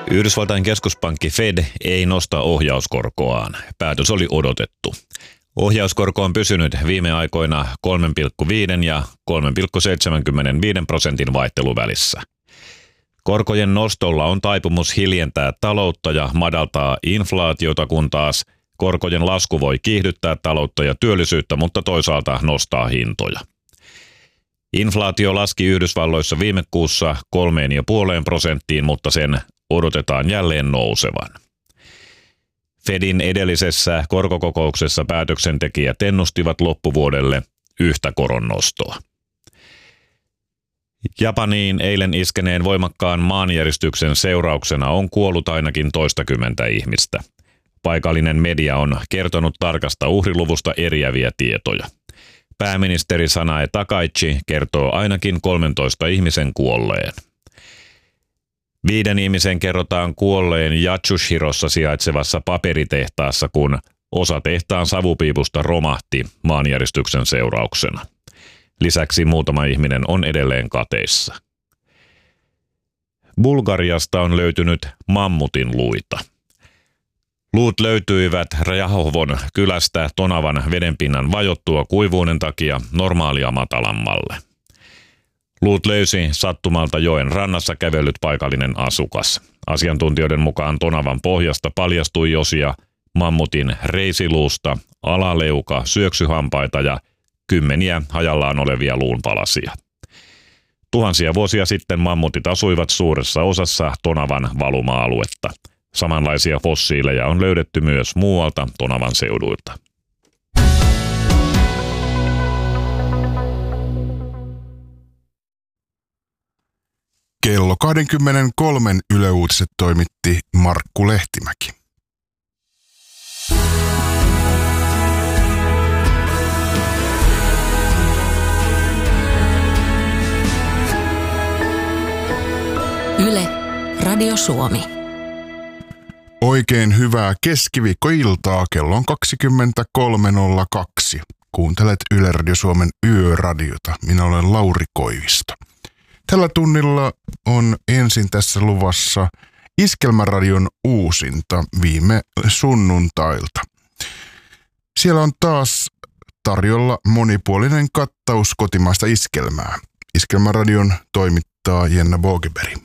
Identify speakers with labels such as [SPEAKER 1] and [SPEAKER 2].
[SPEAKER 1] Yhdysvaltain keskuspankki Fed ei nosta ohjauskorkoaan. Päätös oli odotettu. Ohjauskorko on pysynyt viime aikoina 3,5 ja 3,75% vaihteluvälissä. Korkojen nostolla on taipumus hiljentää taloutta ja madaltaa inflaatiota, kun taas korkojen lasku voi kiihdyttää taloutta ja työllisyyttä, mutta toisaalta nostaa hintoja. Inflaatio laski Yhdysvalloissa viime kuussa 3,5%, mutta sen odotetaan jälleen nousevan. Fedin edellisessä korkokokouksessa päätöksentekijät ennustivat loppuvuodelle yhtä koronnostoa. Japaniin eilen iskeneen voimakkaan maanjäristyksen seurauksena on kuollut ainakin toistakymmentä ihmistä. Paikallinen media on kertonut tarkasta uhriluvusta eriäviä tietoja. Pääministeri Sanae Takaichi kertoo ainakin 13 ihmisen kuolleen. 5 ihmisen kerrotaan kuolleen Yatsushirossa sijaitsevassa paperitehtaassa, kun osa tehtaan savupiipusta romahti maanjäristyksen seurauksena. Lisäksi muutama ihminen on edelleen kateissa. Bulgariasta on löytynyt mammutin luita. Luut löytyivät Rajahovon kylästä Tonavan vedenpinnan vajottua kuivuuden takia normaalia matalammalle. Luut löysi sattumalta joen rannassa kävellyt paikallinen asukas. Asiantuntijoiden mukaan Tonavan pohjasta paljastui osia mammutin reisiluusta, alaleuka, syöksyhampaita ja kymmeniä hajallaan olevia luunpalasia. Tuhansia vuosia sitten mammutit asuivat suuressa osassa Tonavan valuma-aluetta. Samanlaisia fossiileja on löydetty myös muualta Tonavan seuduilta.
[SPEAKER 2] Kello 23 Yle Uutiset toimitti Markku Lehtimäki.
[SPEAKER 3] Yle, Radio Suomi.
[SPEAKER 2] Oikein hyvää keskiviikkoiltaa, kello on 23.02. Kuuntelet Yle Radio Suomen Yöradiota. Minä olen Lauri Koivisto. Tällä tunnilla on ensin tässä luvassa Iskelmäradion uusinta viime sunnuntailta. Siellä on taas tarjolla monipuolinen kattaus kotimaista iskelmää. Iskelmäradion toimittaa Jenna Bogeberg.